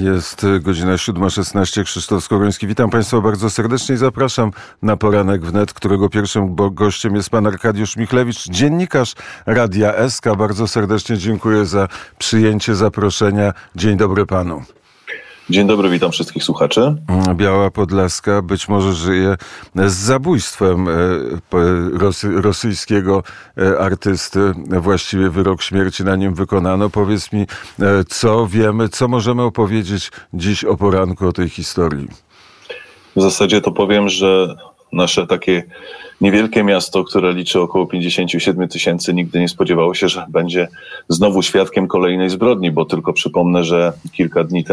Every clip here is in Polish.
Jest godzina 7:16. Krzysztof Skowroński. Witam Państwa bardzo serdecznie i zapraszam na Poranek Wnet, którego pierwszym gościem jest pan Arkadiusz Michlewicz, dziennikarz Radia SK. Bardzo serdecznie dziękuję za przyjęcie zaproszenia. Dzień dobry panu. Dzień dobry, witam wszystkich słuchaczy. Biała Podlaska być może żyje z zabójstwem rosyjskiego artysty. Właściwie wyrok śmierci na nim wykonano. Powiedz mi, co wiemy, co możemy opowiedzieć dziś o poranku o tej historii? W zasadzie to powiem, że nasze takie niewielkie miasto, które liczy około 57 000, nigdy nie spodziewało się, że będzie znowu świadkiem kolejnej zbrodni, bo tylko przypomnę, że kilka dni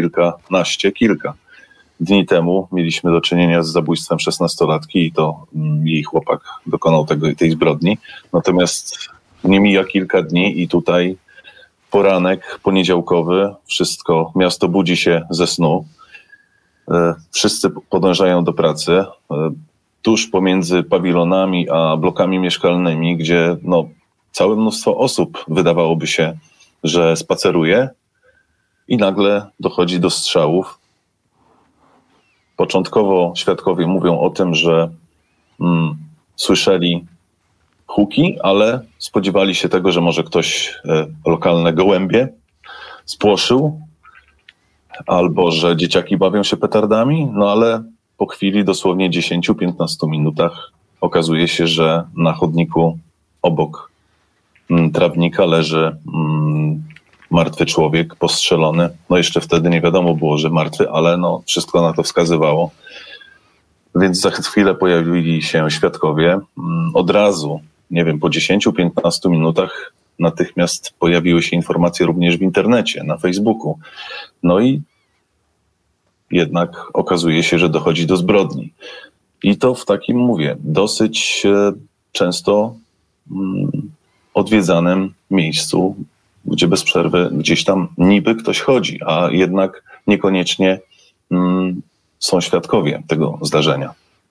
temu mieliśmy do czynienia z zabójstwem 16-latki i to jej chłopak dokonał tej zbrodni. Natomiast nie mija kilka dni i tutaj poranek poniedziałkowy, miasto budzi się ze snu, wszyscy podążają do pracy, tuż pomiędzy pawilonami a blokami mieszkalnymi, gdzie całe mnóstwo osób wydawałoby się, że spaceruje i nagle dochodzi do strzałów. Początkowo świadkowie mówią o tym, że słyszeli huki, ale spodziewali się tego, że może ktoś lokalne gołębie spłoszył albo że dzieciaki bawią się petardami, ale po chwili, dosłownie 10-15 minutach, okazuje się, że na chodniku obok trawnika leży martwy człowiek, postrzelony. Jeszcze wtedy nie wiadomo było, że martwy, ale wszystko na to wskazywało. Więc za chwilę pojawili się świadkowie. Od razu, po 10-15 minutach natychmiast pojawiły się informacje również w internecie, na Facebooku. I jednak okazuje się, że dochodzi do zbrodni. I to w takim, dosyć często odwiedzanym miejscu, gdzie bez przerwy gdzieś tam niby ktoś chodzi, a jednak niekoniecznie są świadkowie tego zdarzenia.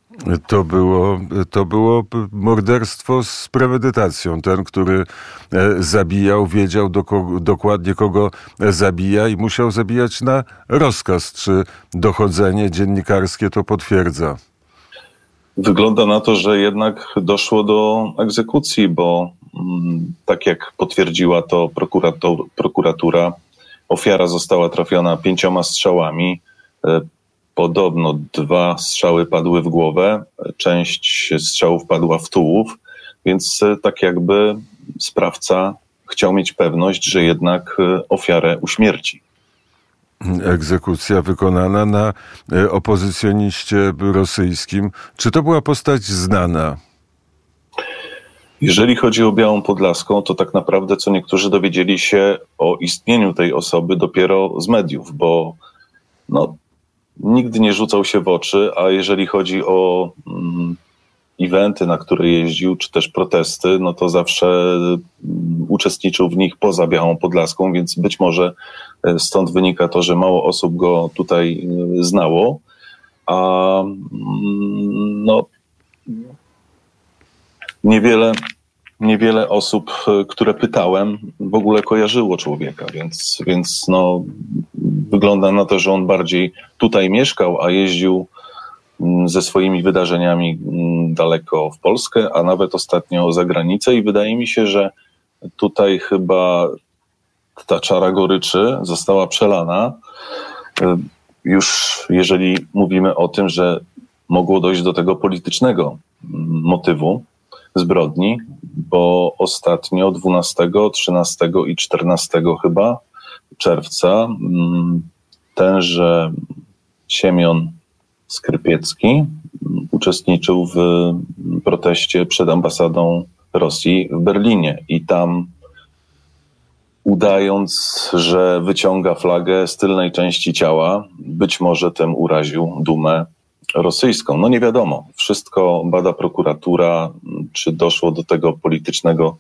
To było morderstwo z premedytacją. Ten, który zabijał, wiedział dokładnie kogo zabija i musiał zabijać na rozkaz. Czy dochodzenie dziennikarskie to potwierdza? Wygląda na to, że jednak doszło do egzekucji, bo tak jak potwierdziła to prokuratura, ofiara została trafiona 5 strzałami. Podobno 2 strzały padły w głowę, część strzałów padła w tułów, więc tak jakby sprawca chciał mieć pewność, że jednak ofiarę uśmierci. Egzekucja wykonana na opozycjoniście rosyjskim. Czy to była postać znana? Jeżeli chodzi o Białą Podlaską, to tak naprawdę co niektórzy dowiedzieli się o istnieniu tej osoby dopiero z mediów, bo nigdy nie rzucał się w oczy, a jeżeli chodzi o eventy, na które jeździł, czy też protesty, to zawsze uczestniczył w nich poza Białą Podlaską, więc być może stąd wynika to, że mało osób go tutaj znało, a niewiele osób, które pytałem, w ogóle kojarzyło człowieka, więc wygląda na to, że on bardziej tutaj mieszkał, a jeździł ze swoimi wydarzeniami daleko w Polskę, a nawet ostatnio za granicę i wydaje mi się, że tutaj chyba ta czara goryczy została przelana. Już jeżeli mówimy o tym, że mogło dojść do tego politycznego motywu zbrodni, bo ostatnio 12, 13 i 14 chyba czerwca tenże Siemion Skrypiecki uczestniczył w proteście przed ambasadą Rosji w Berlinie i tam, udając, że wyciąga flagę z tylnej części ciała, być może tym uraził dumę rosyjską. Nie wiadomo. Wszystko bada prokuratura, czy doszło do tego politycznego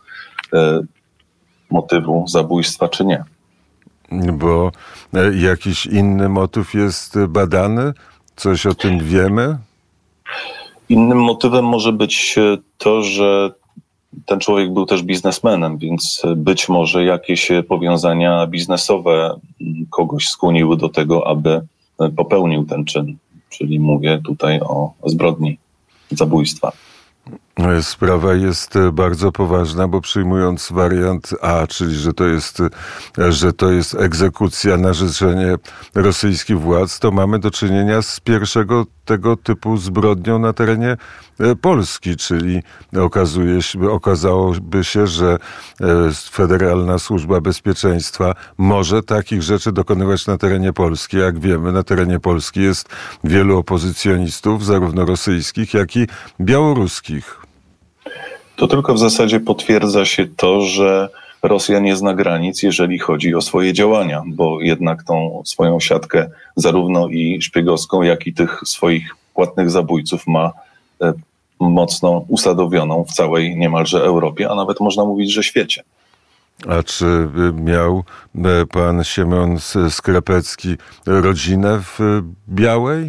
motywu zabójstwa, czy nie. Bo jakiś inny motyw jest badany? Coś o tym wiemy? Innym motywem może być to, że ten człowiek był też biznesmenem, więc być może jakieś powiązania biznesowe kogoś skłoniły do tego, aby popełnił ten czyn. Czyli mówię tutaj o zbrodni zabójstwa. Sprawa jest bardzo poważna, bo przyjmując wariant A, czyli że to jest egzekucja na życzenie rosyjskich władz, to mamy do czynienia z pierwszego tego typu zbrodnią na terenie Polski, czyli okazałoby się, że Federalna Służba Bezpieczeństwa może takich rzeczy dokonywać na terenie Polski. Jak wiemy, na terenie Polski jest wielu opozycjonistów, zarówno rosyjskich, jak i białoruskich. To tylko w zasadzie potwierdza się to, że Rosja nie zna granic, jeżeli chodzi o swoje działania, bo jednak tą swoją siatkę zarówno i szpiegowską, jak i tych swoich płatnych zabójców ma mocno usadowioną w całej niemalże Europie, a nawet można mówić, że świecie. A czy miał pan Siemion Skrebecki rodzinę w Białej?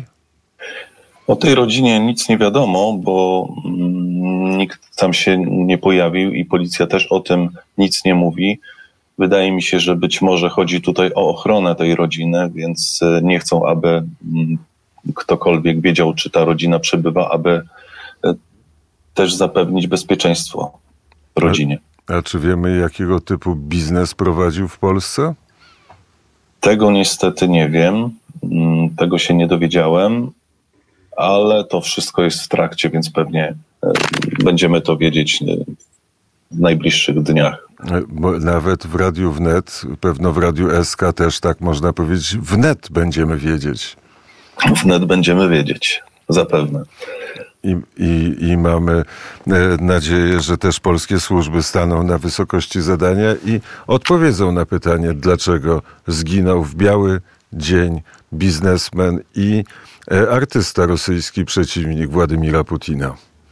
O tej rodzinie nic nie wiadomo, bo nikt tam się nie pojawił i policja też o tym nic nie mówi. Wydaje mi się, że być może chodzi tutaj o ochronę tej rodziny, więc nie chcą, aby ktokolwiek wiedział, czy ta rodzina przebywa, aby też zapewnić bezpieczeństwo rodzinie. A czy wiemy, jakiego typu biznes prowadził w Polsce? Tego niestety nie wiem. Tego się nie dowiedziałem. Ale to wszystko jest w trakcie, więc pewnie będziemy to wiedzieć w najbliższych dniach. Bo nawet w Radiu Wnet, pewno w Radiu SK też tak można powiedzieć, wnet będziemy wiedzieć. Wnet będziemy wiedzieć, zapewne. I mamy nadzieję, że też polskie służby staną na wysokości zadania i odpowiedzą na pytanie, dlaczego zginął w biały dzień biznesmen i artysta rosyjski, przeciwnik Władimira Putina.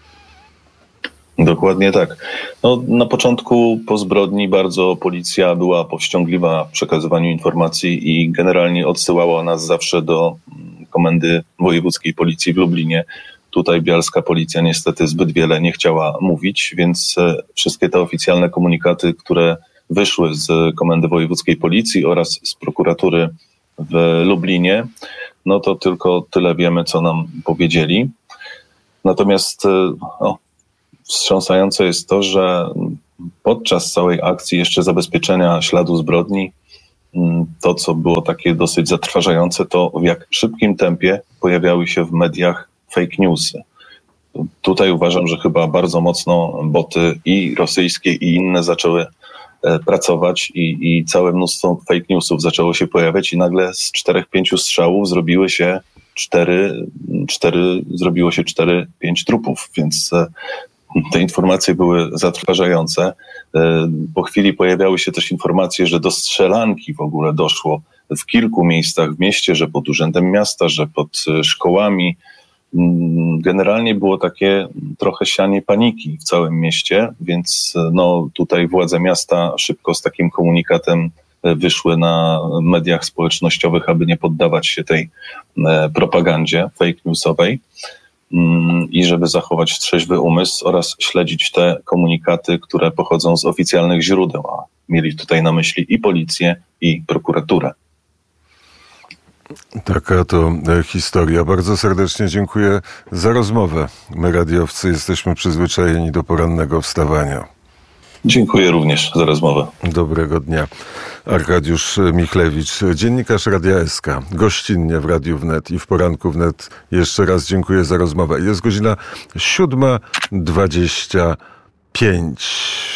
Dokładnie tak. No, na początku po zbrodni bardzo policja była powściągliwa w przekazywaniu informacji i generalnie odsyłała nas zawsze do Komendy Wojewódzkiej Policji w Lublinie. Tutaj bialska policja niestety zbyt wiele nie chciała mówić, więc wszystkie te oficjalne komunikaty, które wyszły z Komendy Wojewódzkiej Policji oraz z prokuratury w Lublinie, no to tylko tyle wiemy, co nam powiedzieli. Natomiast wstrząsające jest to, że podczas całej akcji jeszcze zabezpieczenia śladu zbrodni, to co było takie dosyć zatrważające, to w jak szybkim tempie pojawiały się w mediach fake newsy. Tutaj uważam, że chyba bardzo mocno boty i rosyjskie i inne zaczęły pracować i całe mnóstwo fake newsów zaczęło się pojawiać i nagle z 4-5 strzałów zrobiło się 4-5 trupów, więc te informacje były zatrważające. Po chwili pojawiały się też informacje, że do strzelanki w ogóle doszło w kilku miejscach w mieście, że pod urzędem miasta, że pod szkołami. Generalnie było takie trochę sianie paniki w całym mieście, więc tutaj władze miasta szybko z takim komunikatem wyszły na mediach społecznościowych, aby nie poddawać się tej propagandzie fake newsowej i żeby zachować trzeźwy umysł oraz śledzić te komunikaty, które pochodzą z oficjalnych źródeł, a mieli tutaj na myśli i policję, i prokuraturę. Taka to historia. Bardzo serdecznie dziękuję za rozmowę. My, radiowcy, jesteśmy przyzwyczajeni do porannego wstawania. Dziękuję również za rozmowę. Dobrego dnia. Arkadiusz Michlewicz, dziennikarz Radia SK, gościnnie w Radiu Wnet i w Poranku Wnet. Jeszcze raz dziękuję za rozmowę. Jest godzina 7:25.